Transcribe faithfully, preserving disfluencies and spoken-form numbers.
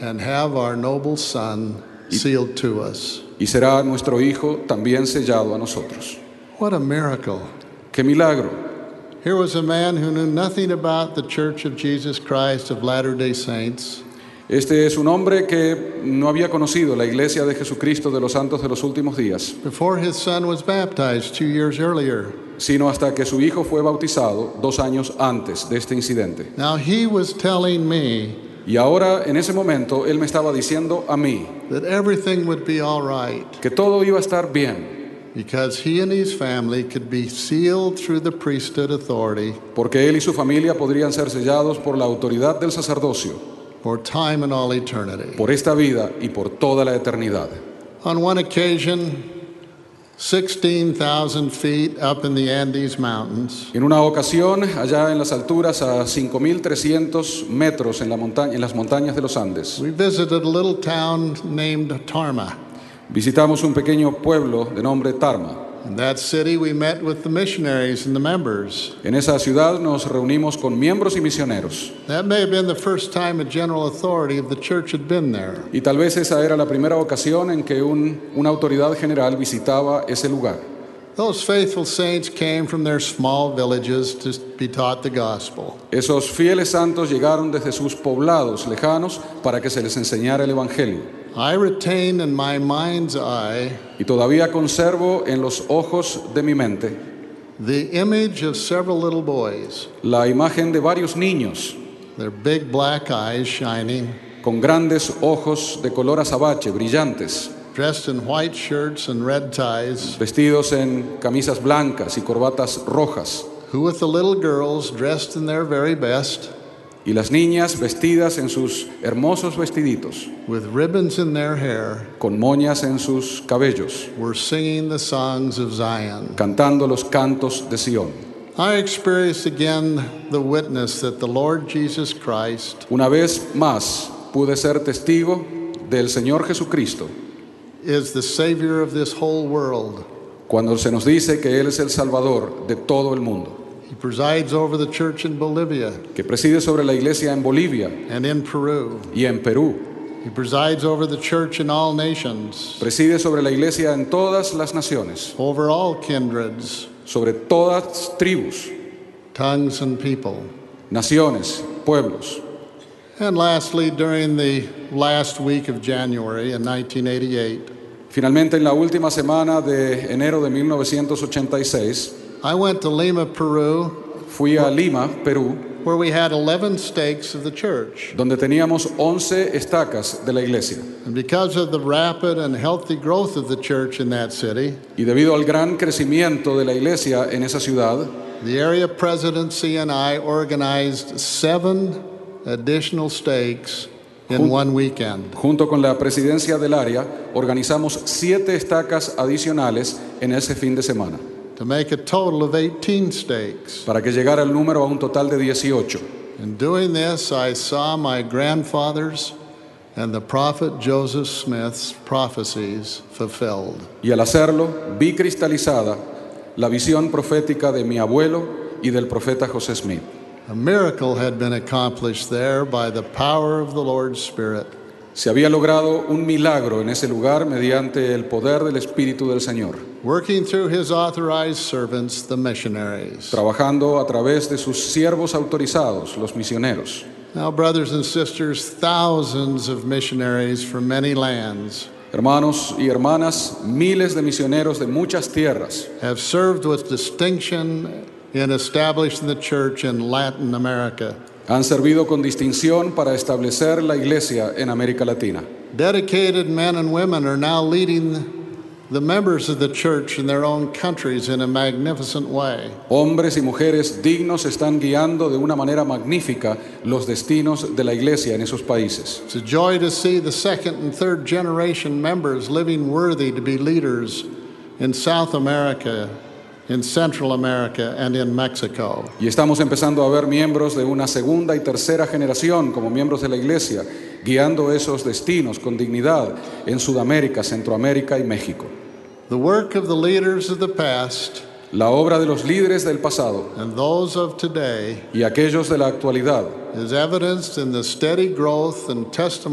and have our noble son sealed to us. Y será nuestro Hijo también sellado a nosotros. What a miracle. ¡Qué milagro! Here was a man who knew nothing about the Church of Jesus Christ of Latter-day Saints. Este es un hombre que no había conocido la Iglesia de Jesucristo de los Santos de los Últimos Días, Before his son was baptized two years earlier. sino hasta que su hijo fue bautizado dos años antes de este incidente. Now he was telling me Y ahora, en ese momento, él me estaba diciendo a mí that everything would be all right que todo iba a estar bien, because he and his family could be sealed through the priesthood authority porque él y su familia podrían ser sellados por la autoridad del sacerdocio, for time and all eternity. por esta vida y por toda la eternidad. On one occasion, sixteen thousand feet up in the Andes Mountains, En una ocasión, allá en las alturas a cinco mil trescientos metros en, la monta- en las montañas de los Andes, we visited a little town named Tarma. visitamos un pequeño pueblo de nombre Tarma. In that city, we met with the missionaries and the members. En esa ciudad nos reunimos con miembros y misioneros. That may have been the first time a general authority of the church had been there. Y tal vez esa era la primera ocasión en que un- una autoridad general visitaba ese lugar. Those faithful saints came from their small villages to be taught the gospel. Esos fieles santos llegaron desde sus poblados lejanos para que se les enseñara el Evangelio. I retain in my mind's eye Y todavía conservo en los ojos de mi mente the image of several little boys, la imagen de varios niños their big black eyes shining, con grandes ojos de color azabache, brillantes, dressed in white shirts and red ties, vestidos en camisas blancas y corbatas rojas, who with the little girls dressed in their very best, y las niñas vestidas en sus hermosos vestiditos, with ribbons in their hair, con moñas en sus cabellos, were singing the songs of Zion. cantando los cantos de Sión. I experienced again the witness that the Lord Jesus Christ Una vez más pude ser testigo del Señor Jesucristo is the Savior of this whole world. cuando se nos dice que Él es el Salvador de todo el mundo, He presides over the church in Bolivia que preside sobre la iglesia en Bolivia and in Peru. y en Perú, He presides over the church in all nations, preside sobre la iglesia en todas las naciones, over all kindreds, sobre todas tribus, tongues, and people. naciones, pueblos. And lastly, during the last week of January in nineteen eighty-eight, Finalmente, en la última semana de enero de mil novecientos ochenta y seis, I went to Lima, Peru, fui a Lima, Perú, where we had eleven stakes of the church. donde teníamos once estacas de la iglesia. And because of the rapid and healthy growth of the church in that city, Y debido al gran crecimiento de la iglesia en esa ciudad, the area presidency and I organized seven additional stakes in Jun- one weekend. junto con la presidencia del área, organizamos siete estacas adicionales en ese fin de semana, To make a total of eighteen stakes. para que llegara el número a un total de dieciocho. In doing this, I saw my grandfather's and the prophet Joseph Smith's prophecies fulfilled. Y al hacerlo, vi cristalizada la visión profética de mi abuelo y del profeta José Smith. A miracle had been accomplished there by the power of the Lord's Spirit. Se había logrado un milagro en ese lugar mediante el poder del Espíritu del Señor, Working through his authorized servants, the missionaries. trabajando a través de sus siervos autorizados, los misioneros. Now, brothers and sisters, thousands of missionaries from many lands Hermanos y hermanas, miles de misioneros de muchas tierras have served with distinction in establishing the church in Latin America. han servido con distinción para establecer la iglesia en América Latina. Dedicated men and women are now leading the members of the church in their own countries in a magnificent way. Hombres y mujeres dignos están guiando de una manera magnífica los destinos de la iglesia en esos países. It's a joy to see the second and third generation members living worthy to be leaders in South America, in Central America, and in Mexico. Y estamos empezando a ver miembros de una segunda y tercera generación como miembros de la iglesia, guiando esos destinos con dignidad en Sudamérica, Centroamérica y México. The work of the leaders of the past La obra de los líderes del pasado and those of today y aquellos de la actualidad is evidenced in the steady growth and testimony